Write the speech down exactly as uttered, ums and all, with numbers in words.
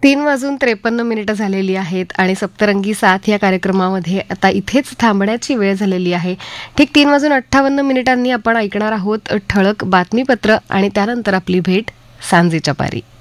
तीन वाजून त्रेपन्न मिनिटं झालेली आहेत आणि सप्तरंगी साथ या कार्यक्रमामध्ये आता इथेच थांबण्याची वेळ झालेली आहे. ठीक तीन वाजून अठ्ठावन्न मिनिटांनी आपण ऐकणार आहोत ठळक बातमीपत्र आणि त्यानंतर आपली भेट सांजेच्या पारी.